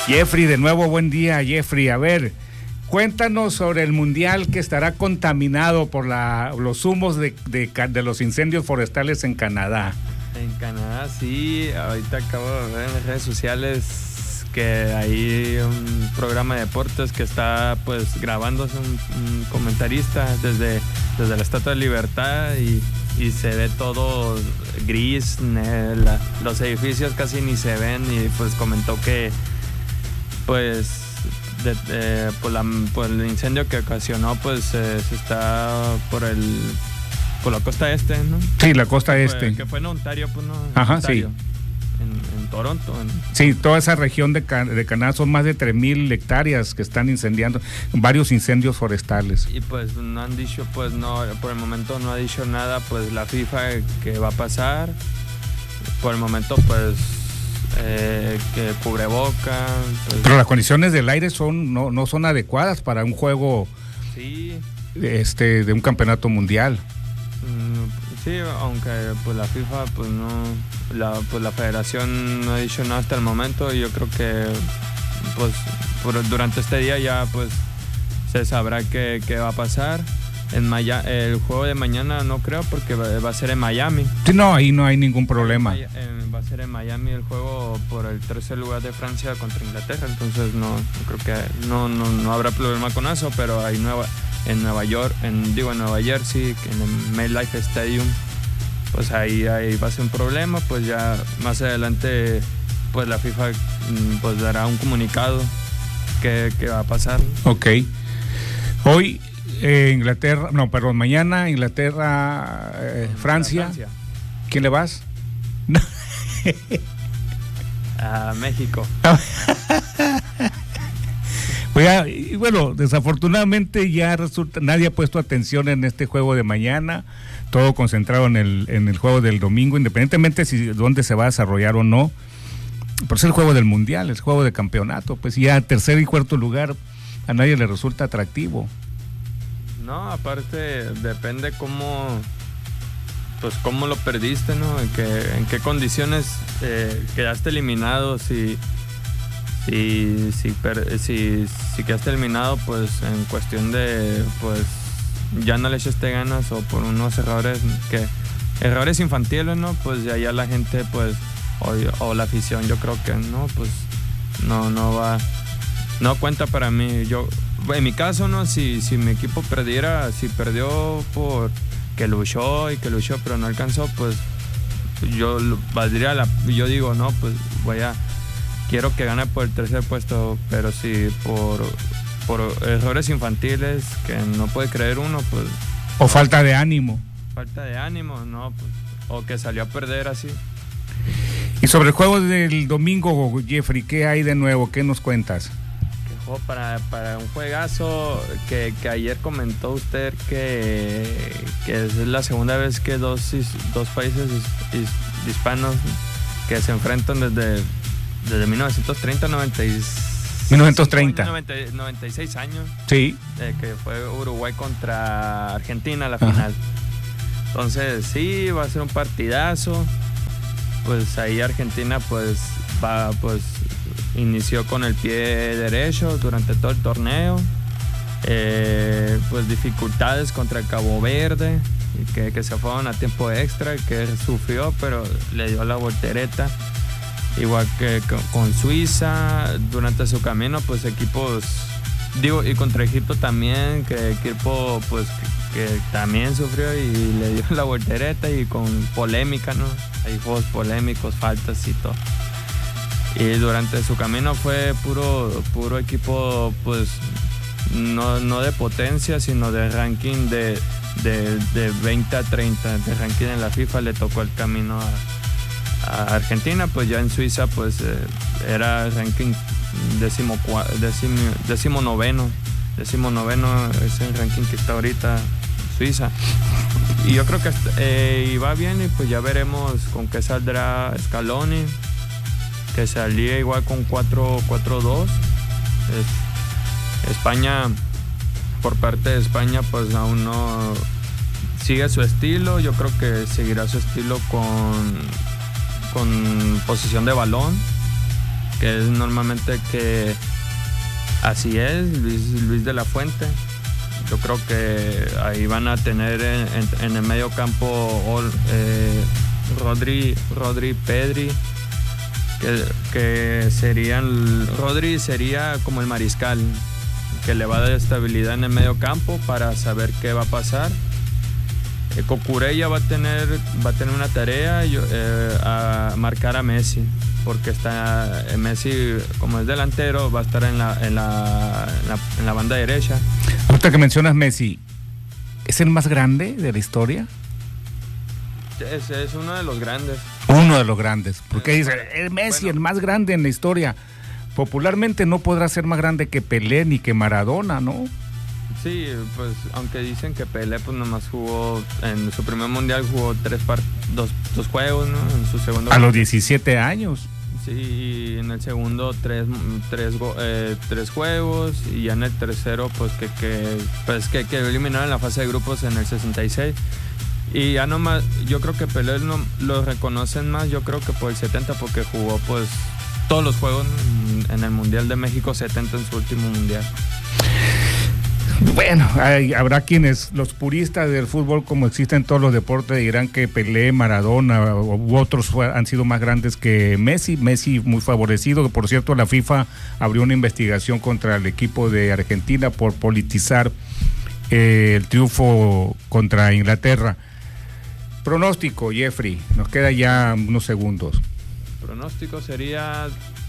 Jeffrey, de nuevo buen día, Jeffrey. A ver, cuéntanos sobre el mundial que estará contaminado por los humos de los incendios forestales en Canadá. En Canadá, sí. Ahorita acabo de ver en las redes sociales que hay un programa de deportes que está pues grabándose un comentarista desde la Estatua de Libertad y se ve todo gris, los edificios casi ni se ven, y pues comentó que pues por el incendio que ocasionó pues se está por la costa este, ¿no? Sí, la costa este. Que fue en Ontario, pues no. Ajá, Ontario, sí. En Toronto. Sí, toda esa región de Canadá son más de 3,000 hectáreas que están incendiando, varios incendios forestales. Y pues no han dicho, pues no, por el momento no ha dicho nada, pues la FIFA que va a pasar. Por el momento, pues que cubreboca. Pues, pero las condiciones del aire no son adecuadas para un juego, sí, de un campeonato mundial. Sí, aunque pues la FIFA pues no, la federación no ha dicho nada hasta el momento, y yo creo que pues durante este día ya pues se sabrá qué va a pasar. El juego de mañana no creo, porque va a ser en Miami. Sí, no, ahí no hay ningún problema. Va a ser en Miami el juego por el tercer lugar de Francia contra Inglaterra, entonces no creo que no habrá problema con eso, pero hay en Nueva York, en Nueva Jersey, en el MetLife Stadium, pues ahí va a ser un problema. Pues ya más adelante pues la FIFA pues dará un comunicado que va a pasar. Ok. Hoy mañana Inglaterra, Francia. ¿Quién le vas? A México. Y bueno, desafortunadamente ya nadie ha puesto atención en este juego de mañana, todo concentrado en el juego del domingo, independientemente dónde se va a desarrollar o no. Pero es el juego del mundial, el juego de campeonato, pues ya tercer y cuarto lugar a nadie le resulta atractivo. No, aparte depende cómo lo perdiste, ¿no? En qué condiciones quedaste eliminado. Si quedaste eliminado, pues en cuestión de pues ya no le echaste ganas, o por unos errores infantiles, ¿no? Pues ya la gente pues o la afición, yo creo que no, pues no cuenta para mí. Yo en mi caso, no, si mi equipo perdió por que luchó pero no alcanzó, pues yo digo, no, pues quiero que gane por el tercer puesto, pero si por errores infantiles que no puede creer uno, pues... O falta de ánimo. No, pues, o que salió a perder así. Y sobre el juego del domingo, Jeffrey, ¿qué hay de nuevo? ¿Qué nos cuentas? Para un juegazo que ayer comentó usted que es la segunda vez que dos países hispanos que se enfrentan desde 1930 96 años. Sí. Que fue Uruguay contra Argentina la final. Entonces sí, va a ser un partidazo. Pues ahí Argentina pues inició con el pie derecho durante todo el torneo. Pues dificultades contra Cabo Verde, que se fueron a tiempo extra, que sufrió, pero le dio la voltereta. Igual que con Suiza, durante su camino, pues y contra Egipto también, que equipo pues que también sufrió y le dio la voltereta, y con polémica, ¿no? Hay juegos polémicos, faltas y todo. Y durante su camino fue puro equipo, pues no de potencia, sino de ranking de 20 a 30 de ranking en la FIFA. Le tocó el camino a Argentina. Pues ya en Suiza pues era ranking 19º es el ranking que está ahorita Suiza, y yo creo que va bien, y pues ya veremos con qué saldrá Scaloni, que salía igual con 4-4-2. España, por parte de España, pues aún no sigue su estilo. Yo creo que seguirá su estilo con posesión de balón, que es normalmente que así es, Luis de la Fuente. Yo creo que ahí van a tener en el medio campo Rodri, Pedri, que serían, Rodri sería como el mariscal, que le va a dar estabilidad en el medio campo para saber qué va a pasar. Cucurella va a tener una tarea, a marcar a Messi, porque está Messi, como es delantero, va a estar en la banda derecha. Ahorita que mencionas Messi, ¿es el más grande de la historia? Es uno de los grandes. Uno de los grandes, porque dice, es Messi, bueno, el más grande en la historia. Popularmente no podrá ser más grande que Pelé ni que Maradona, ¿no? Sí, pues aunque dicen que Pelé pues nomás jugó, en su primer mundial jugó dos juegos, ¿no? En su segundo... A los 17 años. Sí, y en el segundo tres juegos, y ya en el tercero pues que eliminaron en la fase de grupos en el 66. Y ya nomás, yo creo que Pelé lo reconocen más, yo creo que por el 70, porque jugó pues todos los juegos en el Mundial de México 70, en su último mundial. Bueno, habrá quienes, los puristas del fútbol, como existen todos los deportes, dirán que Pelé, Maradona u otros han sido más grandes que Messi. Messi muy favorecido, que por cierto la FIFA abrió una investigación contra el equipo de Argentina por politizar el triunfo contra Inglaterra. Pronóstico, Jeffrey, nos queda ya unos segundos. Pronóstico sería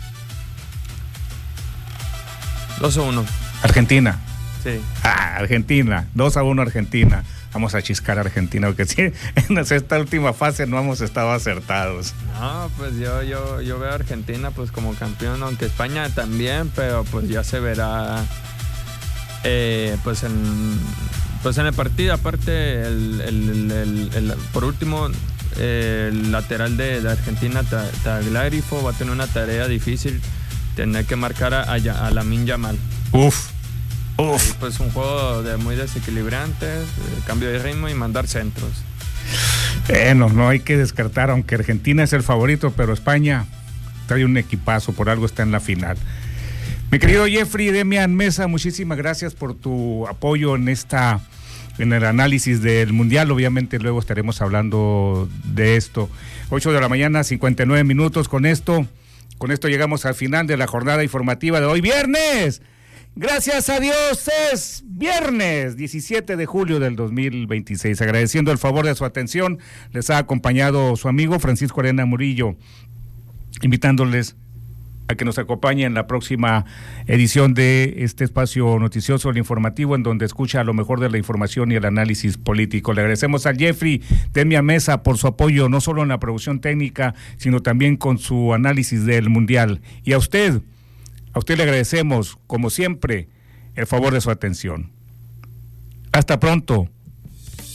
2-1. Argentina. Sí. Argentina, 2-1 Argentina. Vamos a chiscar a Argentina, porque sí, en esta última fase no hemos estado acertados. No, pues yo veo a Argentina pues como campeón, aunque España también, pero pues ya se verá pues en el partido. Aparte, por último, el lateral de Argentina, Tagliafico, va a tener una tarea difícil, tener que marcar a Lamine Yamal. Uf. Pues un juego muy desequilibrante, cambio de ritmo y mandar centros. No hay que descartar, aunque Argentina es el favorito, pero España trae un equipazo, por algo está en la final. Mi querido Jeffrey Demian Mesa, muchísimas gracias por tu apoyo en el análisis del Mundial. Obviamente luego estaremos hablando de esto. 8 de la mañana, 59 minutos. Con esto llegamos al final de la jornada informativa de hoy, viernes. Gracias a Dios es viernes 17 de julio del 2026. Agradeciendo el favor de su atención, les ha acompañado su amigo Francisco Arena Murillo, invitándoles a que nos acompañe en la próxima edición de este espacio noticioso, el informativo, en donde escucha lo mejor de la información y el análisis político. Le agradecemos a Jeffrey Demian Mesa por su apoyo, no solo en la producción técnica, sino también con su análisis del Mundial. Y a usted le agradecemos, como siempre, el favor de su atención. Hasta pronto.